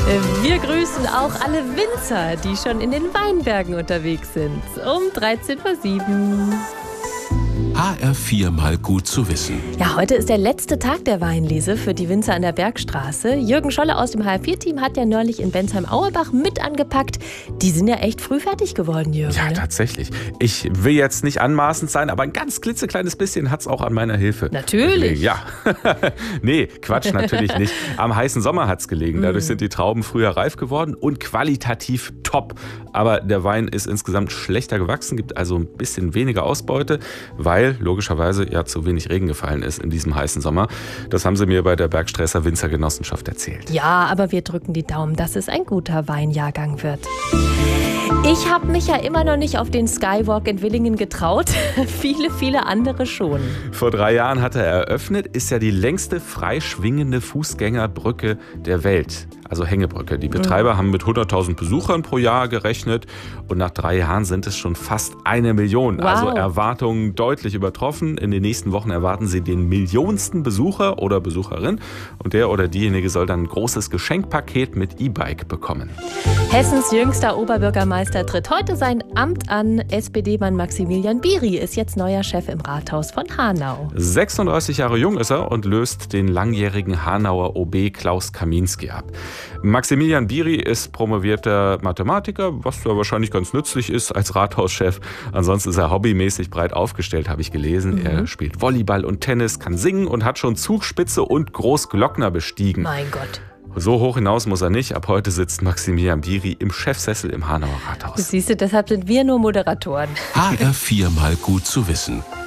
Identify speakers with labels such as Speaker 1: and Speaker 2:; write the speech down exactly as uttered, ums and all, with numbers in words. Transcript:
Speaker 1: Wir grüßen auch alle Winzer, die schon in den Weinbergen unterwegs sind. Um dreizehn Uhr sieben.
Speaker 2: H R vier mal gut zu wissen.
Speaker 1: Ja, heute ist der letzte Tag der Weinlese für die Winzer an der Bergstraße. Jürgen Scholle aus dem H R vier Team hat ja neulich in Bensheim-Auerbach mit angepackt. Die sind ja echt früh fertig geworden, Jürgen.
Speaker 3: Ja,
Speaker 1: ne?
Speaker 3: tatsächlich. Ich will jetzt nicht anmaßend sein, aber ein ganz klitzekleines bisschen hat es auch an meiner Hilfe.
Speaker 1: Natürlich.
Speaker 3: gelegen. Ja. Nee, Quatsch, natürlich nicht. Am heißen Sommer hat es gelegen. Dadurch sind die Trauben früher reif geworden und qualitativ top. Aber der Wein ist insgesamt schlechter gewachsen, gibt also ein bisschen weniger Ausbeute, weil logischerweise ja zu wenig Regen gefallen ist in diesem heißen Sommer. Das haben sie mir bei der Bergstresser Winzergenossenschaft erzählt.
Speaker 1: Ja, aber wir drücken die Daumen, dass es ein guter Weinjahrgang wird. Ich habe mich ja immer noch nicht auf den Skywalk in Willingen getraut. viele, viele andere schon.
Speaker 3: Vor drei Jahren hat er eröffnet, ist ja die längste freischwingende Fußgängerbrücke der Welt. Also Hängebrücke. Die Betreiber mhm. haben mit hunderttausend Besuchern pro Jahr gerechnet und nach drei Jahren sind es schon fast eine Million.
Speaker 1: Wow.
Speaker 3: Also Erwartungen deutlich übertroffen. In den nächsten Wochen erwarten sie den millionsten Besucher oder Besucherin und der oder diejenige soll dann ein großes Geschenkpaket mit E-Bike bekommen.
Speaker 1: Hessens jüngster Oberbürgermeister tritt heute sein Amt an. S P D-Mann Maximilian Bieri ist jetzt neuer Chef im Rathaus von Hanau.
Speaker 3: sechsunddreißig Jahre jung ist er und löst den langjährigen Hanauer O B Klaus Kaminski ab. Maximilian Bieri ist promovierter Mathematiker, was ja wahrscheinlich ganz nützlich ist als Rathauschef. Ansonsten ist er hobbymäßig breit aufgestellt, habe ich gelesen. Mhm. Er spielt Volleyball und Tennis, kann singen und hat schon Zugspitze und Großglockner bestiegen.
Speaker 1: Mein Gott.
Speaker 3: So hoch hinaus muss er nicht. Ab heute sitzt Maximilian Bieri im Chefsessel im Hanauer Rathaus.
Speaker 1: Siehst du, deshalb sind wir nur Moderatoren.
Speaker 2: H R vier mal gut zu wissen.